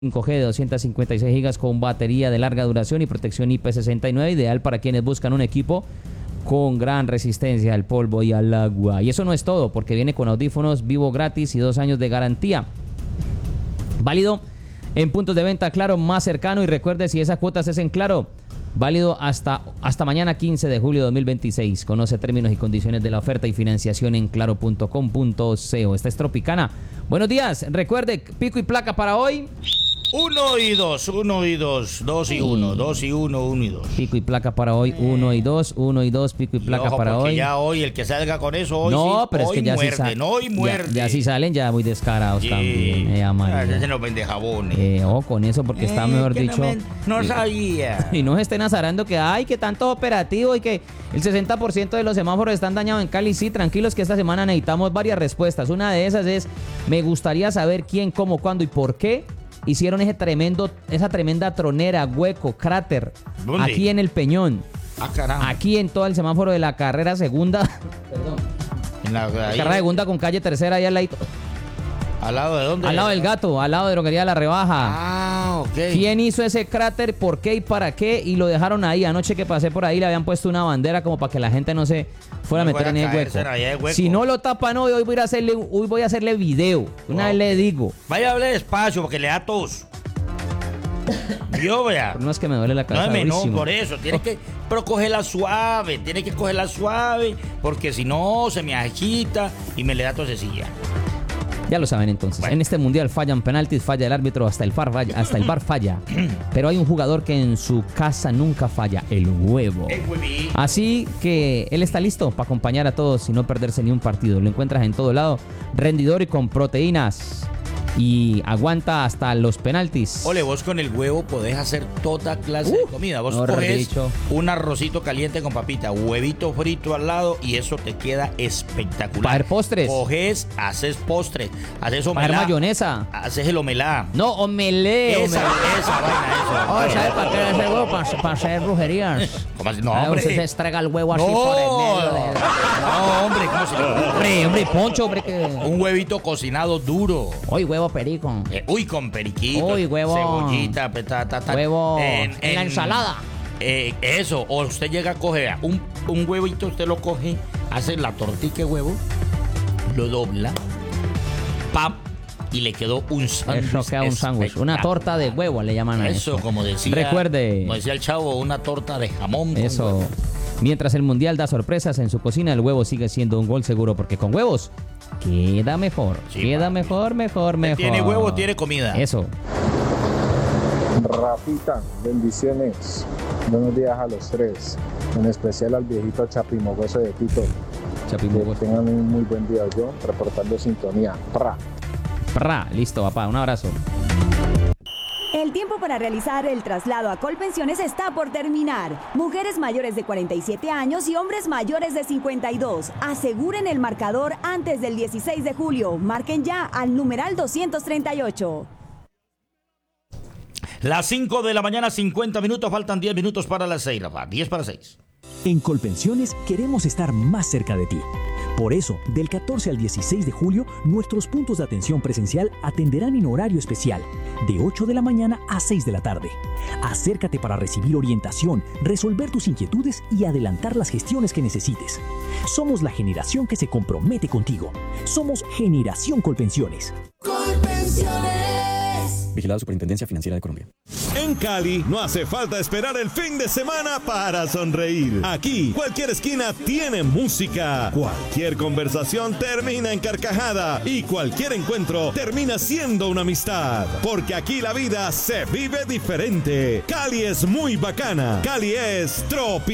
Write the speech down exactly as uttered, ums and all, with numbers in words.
cinco G de doscientos cincuenta y seis gigas con batería de larga duración y protección I P sesenta y nueve, ideal para quienes buscan un equipo con gran resistencia al polvo y al agua. Y eso no es todo, porque viene con audífonos Vivo gratis y dos años de garantía. Válido en puntos de venta Claro más cercano, y recuerde, si esas cuotas es en Claro, válido hasta, hasta mañana quince de julio de dos mil veintiséis. Conoce términos y condiciones de la oferta y financiación en claro punto com punto co. Esta es Tropicana. Buenos días. Recuerde, pico y placa para hoy. Uno y dos, uno y dos, dos y uno, dos y uno, uno y dos. Pico y placa para hoy, uno y dos, uno y dos, pico y placa y ojo, para hoy. Ya hoy, el que salga con eso, hoy no, sí, pero hoy es que ya muerde, sí salen. no, hoy muerde. Ya, ya sí salen, ya muy descarados sí. también. Eh, ah, se nos vende jabones. Eh, ojo con eso, porque está, eh, mejor dicho. No, me, no sabía. Y no se estén azarando que hay que tanto operativo y que el sesenta por ciento de los semáforos están dañados en Cali. Sí, tranquilos que esta semana necesitamos varias respuestas. Una de esas es, me gustaría saber quién, cómo, cuándo y por qué hicieron ese tremendo, esa tremenda tronera, hueco, cráter. ¿Dónde? Aquí en el Peñón. Ah, caramba. Aquí en todo el semáforo de la carrera segunda. Perdón. En la, la carrera segunda con calle tercera, ahí al lado. ¿Al lado de dónde? Al lado del Gato, al lado de Droguería La Rebaja. Ah, ok. ¿Quién hizo ese cráter? ¿Por qué y para qué? Y lo dejaron ahí. Anoche que pasé por ahí le habían puesto una bandera como para que la gente no se fuera a meter en el hueco. hueco. Si no lo tapan hoy, hoy voy a hacerle, hoy voy a hacerle video. Una oh. vez le digo. Vaya a hablar despacio porque le da tos. Yo vea. No es que me duele la cabeza. No, no, por eso. Tiene oh. que, pero cógela suave. Tiene que cogerla suave porque si no se me agita y me le da tosecilla. Ya lo saben entonces. Bueno. En este mundial fallan penaltis, falla el árbitro, hasta el bar falla, hasta el bar falla. Pero hay un jugador que en su casa nunca falla, el huevo. El Así que él está listo para acompañar a todos y no perderse ni un partido. Lo encuentras en todo lado, rendidor y con proteínas. Y aguanta hasta los penaltis. Ole, vos con el huevo podés hacer toda clase uh, de comida. Vos no coges un arrocito caliente con papita, huevito frito al lado y eso te queda espectacular. Para postres. Coges, haces postre, haces omelá. Para mayonesa. Haces el omelá. No, omelé. Esa, omelé. esa vaina, eso. Oh, ¿sabes para qué es el huevo? Para, para hacer brujerías. ¿Cómo así? No, a hombre. Usted se estrega el huevo así no, por el medio de... No, hombre, ¿cómo se llama? Hombre, hombre, Poncho, hombre, que... Un huevito cocinado duro. Hoy huevo perico. Eh, uy, con periquito. Uy, huevo. Cebollita, ta, ta, ta, huevo en, en, en la ensalada. Eh, eso, o usted llega a coger un, un huevito, usted lo coge, hace la tortilla de huevo, lo dobla, pam, y le quedó un sándwich. Eso queda un sándwich. Una torta de huevo le llaman a eso. Eso, como decía. Recuerde. Como decía el chavo, una torta de jamón. Eso. Con huevo. Mientras el mundial da sorpresas en su cocina, el huevo sigue siendo un gol seguro, porque con huevos queda mejor. Sí, queda papi. mejor, mejor, mejor. Tiene huevo, tiene comida. Eso. Rafita, bendiciones. Buenos días a los tres. En especial al viejito chapimogoso de Tito. Chapimogoso. Que tengan un muy buen día. Yo reportando sintonía. Pra. Pra. Listo, papá. Un abrazo. El tiempo para realizar el traslado a Colpensiones está por terminar. Mujeres mayores de cuarenta y siete años y hombres mayores de cincuenta y dos. Aseguren el marcador antes del dieciséis de julio. Marquen ya al numeral doscientos treinta y ocho. Las cinco de la mañana, cincuenta minutos. Faltan diez minutos para las seis, Rafa. diez para seis. En Colpensiones queremos estar más cerca de ti. Por eso, del catorce al dieciséis de julio, nuestros puntos de atención presencial atenderán en horario especial, de ocho de la mañana a seis de la tarde. Acércate para recibir orientación, resolver tus inquietudes y adelantar las gestiones que necesites. Somos la generación que se compromete contigo. Somos Generación Colpensiones. Colpensiones. Vigilado Superintendencia Financiera de Colombia. En Cali no hace falta esperar el fin de semana para sonreír. Aquí, cualquier esquina tiene música. Cualquier conversación termina en carcajada. Y cualquier encuentro termina siendo una amistad. Porque aquí la vida se vive diferente. Cali es muy bacana. Cali es Tropi.